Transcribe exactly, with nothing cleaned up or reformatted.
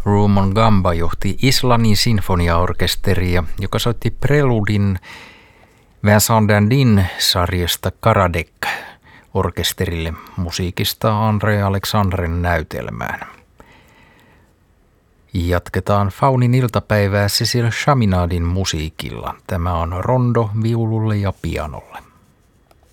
Rumon Gamba johti Islannin sinfoniaorkesteria, joka soitti preludin Vincent Dandin sarjasta Karadec orkesterille musiikista Andre Alexandren näytelmään. Jatketaan Faunin iltapäivää Cecil Chaminadin musiikilla. Tämä on rondo viululle ja pianolle.